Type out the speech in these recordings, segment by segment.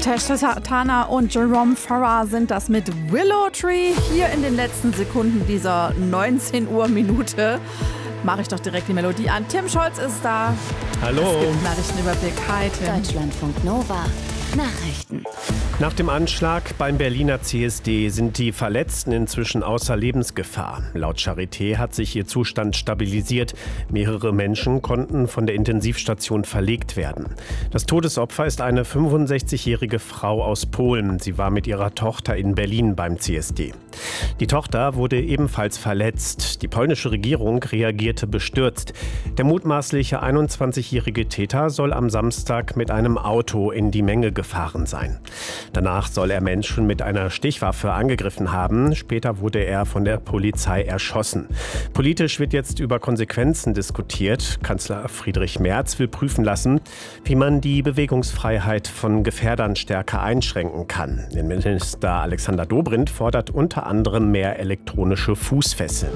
Tash Sultana und Jerome Farrar sind das mit Willow Tree. Hier in den letzten Sekunden dieser 19 Uhr Minute mache ich doch direkt die Melodie an. Tim Scholz ist da. Hallo. Es gibt Nachrichtenüberblick. Hi, Tim. Deutschlandfunk Nova. Nachrichten. Nach dem Anschlag beim Berliner CSD sind die Verletzten inzwischen außer Lebensgefahr. Laut Charité hat sich ihr Zustand stabilisiert. Mehrere Menschen konnten von der Intensivstation verlegt werden. Das Todesopfer ist eine 65-jährige Frau aus Polen. Sie war mit ihrer Tochter in Berlin beim CSD. Die Tochter wurde ebenfalls verletzt. Die polnische Regierung reagierte bestürzt. Der mutmaßliche 21-jährige Täter soll am Samstag mit einem Auto in die Menge gefahren sein. Danach soll er Menschen mit einer Stichwaffe angegriffen haben. Später wurde er von der Polizei erschossen. Politisch wird jetzt über Konsequenzen diskutiert. Kanzler Friedrich Merz will prüfen lassen, wie man die Bewegungsfreiheit von Gefährdern stärker einschränken kann. Innenminister Alexander Dobrindt fordert unter anderem mehr elektronische Fußfesseln.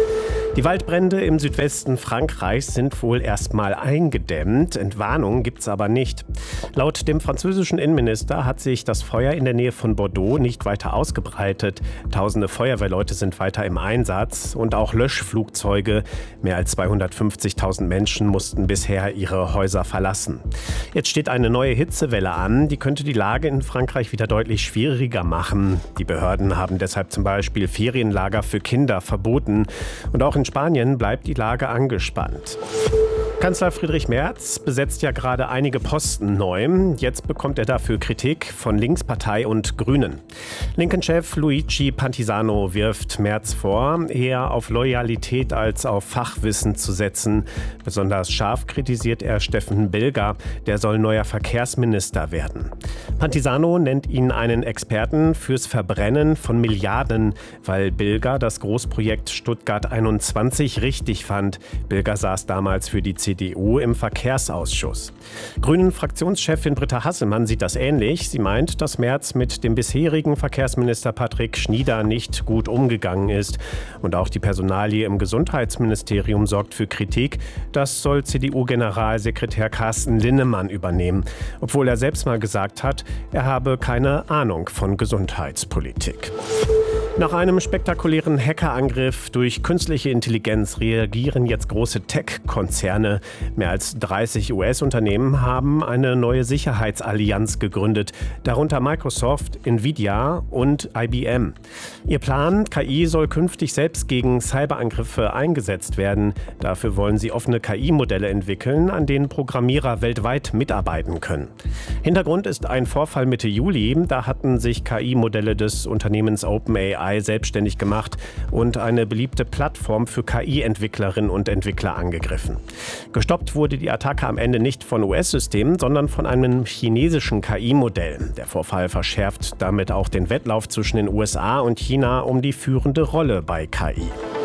Die Waldbrände im Südwesten Frankreichs sind wohl erstmal eingedämmt. Entwarnung gibt's aber nicht. Laut dem französischen Innenminister hat sich das Feuer in der Nähe von Bordeaux nicht weiter ausgebreitet. Tausende Feuerwehrleute sind weiter im Einsatz und auch Löschflugzeuge. Mehr als 250.000 Menschen mussten bisher ihre Häuser verlassen. Jetzt steht eine neue Hitzewelle an. Die könnte die Lage in Frankreich wieder deutlich schwieriger machen. Die Behörden haben deshalb zum Beispiel Ferienlager für Kinder verboten. Und auch in Spanien bleibt die Lage angespannt. Kanzler Friedrich Merz besetzt ja gerade einige Posten neu. Jetzt bekommt er dafür Kritik von Linkspartei und Grünen. Linken-Chef Luigi Pantisano wirft Merz vor, eher auf Loyalität als auf Fachwissen zu setzen. Besonders scharf kritisiert er Steffen Bilger, der soll neuer Verkehrsminister werden. Pantisano nennt ihn einen Experten fürs Verbrennen von Milliarden, weil Bilger das Großprojekt Stuttgart 21 richtig fand. Bilger saß damals für die CDU im Verkehrsausschuss. Grünen-Fraktionschefin Britta Hasselmann sieht das ähnlich. Sie meint, dass Merz mit dem bisherigen Verkehrsminister Patrick Schnieder nicht gut umgegangen ist. Und auch die Personalie im Gesundheitsministerium sorgt für Kritik. Das soll CDU-Generalsekretär Carsten Linnemann übernehmen, obwohl er selbst mal gesagt hat, er habe keine Ahnung von Gesundheitspolitik. Nach einem spektakulären Hackerangriff durch künstliche Intelligenz reagieren jetzt große Tech-Konzerne. Mehr als 30 US-Unternehmen haben eine neue Sicherheitsallianz gegründet, darunter Microsoft, Nvidia und IBM. Ihr Plan, KI soll künftig selbst gegen Cyberangriffe eingesetzt werden. Dafür wollen sie offene KI-Modelle entwickeln, an denen Programmierer weltweit mitarbeiten können. Hintergrund ist ein Vorfall Mitte Juli. Da hatten sich KI-Modelle des Unternehmens OpenAI selbstständig gemacht und eine beliebte Plattform für KI-Entwicklerinnen und Entwickler angegriffen. Gestoppt wurde die Attacke am Ende nicht von US-Systemen, sondern von einem chinesischen KI-Modell. Der Vorfall verschärft damit auch den Wettlauf zwischen den USA und China um die führende Rolle bei KI.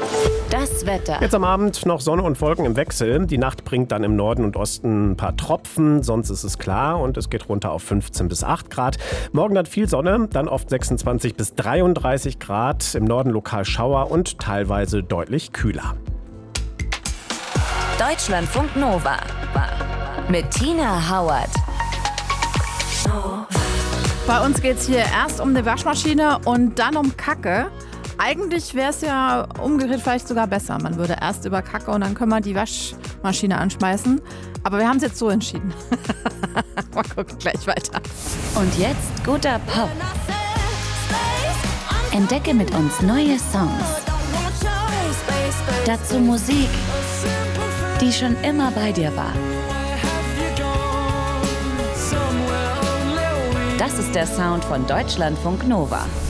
Das Wetter. Jetzt am Abend noch Sonne und Wolken im Wechsel. Die Nacht bringt dann im Norden und Osten ein paar Tropfen. Sonst ist es klar und es geht runter auf 15 bis 8 Grad. Morgen dann viel Sonne, dann oft 26 bis 33 Grad. Im Norden lokal Schauer und teilweise deutlich kühler. Deutschlandfunk Nova. Mit Tina Hauert. Bei uns geht es hier erst um eine Waschmaschine und dann um Kacke. Eigentlich wäre es ja umgekehrt vielleicht sogar besser. Man würde erst über Kacke und dann können wir die Waschmaschine anschmeißen. Aber wir haben es jetzt so entschieden. Mal gucken, gleich weiter. Und jetzt guter Pop. Entdecke mit uns neue Songs. Dazu Musik, die schon immer bei dir war. Das ist der Sound von Deutschlandfunk Nova.